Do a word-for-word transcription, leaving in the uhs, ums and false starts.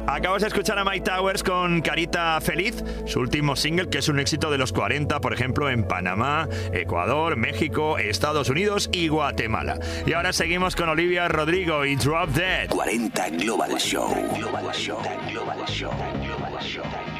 Acabas de escuchar a Mike Towers con Carita Feliz, su último single, que es un éxito de los cuarenta, por ejemplo, en Panamá, Ecuador, México, Estados Unidos y Guatemala. Y ahora seguimos con Olivia Rodrigo y Drop Dead. cuarenta Global Show. Global Show. Global Show. Global Show.